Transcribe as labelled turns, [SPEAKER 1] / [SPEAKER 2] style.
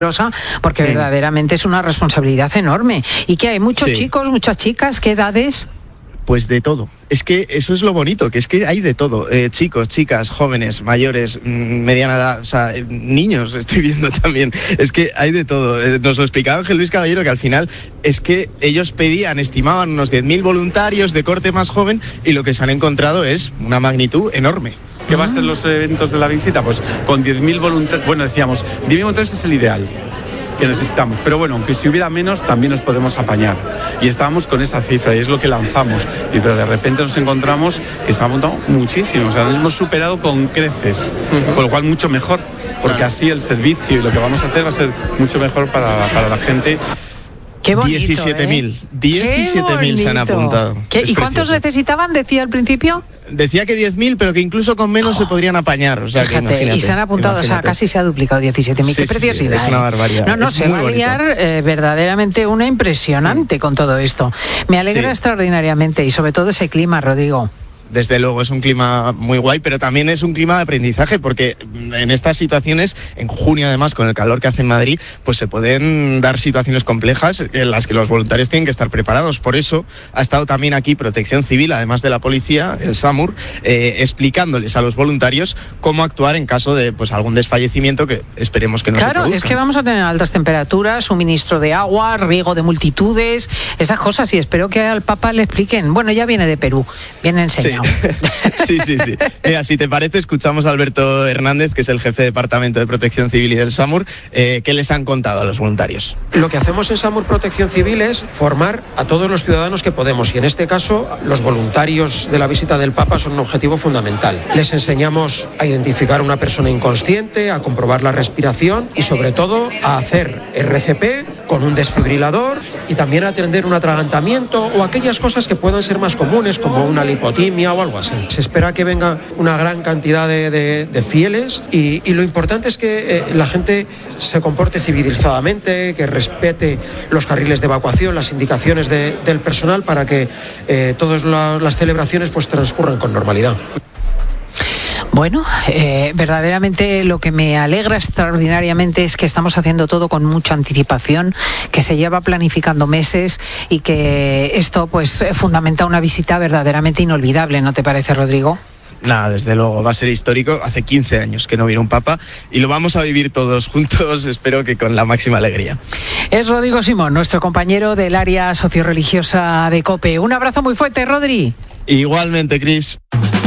[SPEAKER 1] porque verdaderamente es una responsabilidad enorme. Y que hay muchos chicos, muchas chicas, ¿qué edades?
[SPEAKER 2] Pues de todo. Es que eso es lo bonito, que es que hay de todo. Chicos, chicas, jóvenes, mayores, mediana edad, o sea, niños estoy viendo también. Es que hay de todo. Nos lo explicaba Ángel Luis Caballero, que al final es que ellos estimaban unos 10.000 voluntarios de corte más joven, y lo que se han encontrado es una magnitud enorme.
[SPEAKER 3] ¿Qué va a ser los eventos de la visita? Pues con 10.000 voluntarios. Bueno, decíamos, 10.000 voluntarios es el ideal que necesitamos, pero bueno, aunque si hubiera menos también nos podemos apañar, y estábamos con esa cifra y es lo que lanzamos, pero de repente nos encontramos que se ha montado muchísimo, o sea, nos hemos superado con creces, con lo cual mucho mejor, porque así el servicio y lo que vamos a hacer va a ser mucho mejor para la gente.
[SPEAKER 1] Qué bonito,
[SPEAKER 2] 17.000. 17.000 se han apuntado.
[SPEAKER 1] ¿Y cuántos necesitaban, decía al principio?
[SPEAKER 2] Decía que 10.000, pero que incluso con menos se podrían apañar. O sea,
[SPEAKER 1] fíjate, que y se han apuntado, o sea, casi se ha duplicado 17.000. Qué preciosidad.
[SPEAKER 2] Es una barbaridad.
[SPEAKER 1] No, se va a liar verdaderamente una impresionante con todo esto. Me alegra extraordinariamente, y sobre todo ese clima, Rodrigo.
[SPEAKER 2] Desde luego, es un clima muy guay, pero también es un clima de aprendizaje, porque en estas situaciones, en junio además, con el calor que hace en Madrid, pues se pueden dar situaciones complejas en las que los voluntarios tienen que estar preparados. Por eso ha estado también aquí Protección Civil, además de la policía, el SAMUR, explicándoles a los voluntarios cómo actuar en caso de algún desfallecimiento, que esperemos que no se produzca.
[SPEAKER 1] Claro, es que vamos a tener altas temperaturas, suministro de agua, riego de multitudes, esas cosas, y espero que al Papa le expliquen. Bueno, ya viene de Perú, viene enseñado.
[SPEAKER 2] Sí. Mira, si te parece, escuchamos a Alberto Hernández, que es el jefe de Departamento de Protección Civil y del SAMUR, que les han contado a los voluntarios.
[SPEAKER 4] Lo que hacemos en SAMUR Protección Civil es formar a todos los ciudadanos que podemos, y en este caso los voluntarios de la visita del Papa son un objetivo fundamental. Les enseñamos a identificar a una persona inconsciente, a comprobar la respiración y sobre todo a hacer RCP con un desfibrilador, y también a atender un atragantamiento o aquellas cosas que puedan ser más comunes, como una lipotimia o algo así. Se espera que venga una gran cantidad de fieles, y lo importante es que la gente se comporte civilizadamente, que respete los carriles de evacuación, las indicaciones del personal, para que todas las celebraciones pues transcurran con normalidad.
[SPEAKER 1] Bueno, verdaderamente lo que me alegra extraordinariamente es que estamos haciendo todo con mucha anticipación, que se lleva planificando meses, y que esto pues fundamenta una visita verdaderamente inolvidable, ¿no te parece, Rodrigo?
[SPEAKER 2] Nada, desde luego, va a ser histórico. Hace 15 años que no viene un papa, y lo vamos a vivir todos juntos, espero que con la máxima alegría.
[SPEAKER 1] Es Rodrigo Simón, nuestro compañero del área socioreligiosa de COPE. Un abrazo muy fuerte, Rodri.
[SPEAKER 2] Igualmente, Cris.